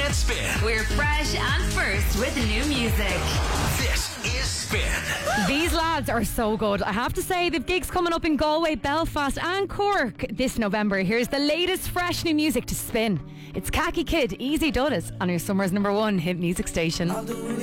and Spin. We're fresh and first with new music. This is Spin. These lads are so good. I have to say, they've gigs coming up in Galway, Belfast and Cork this November. Here's the latest fresh new music to Spin. It's Khaki Kid, Easy Does It on your summer's #1 hit music station.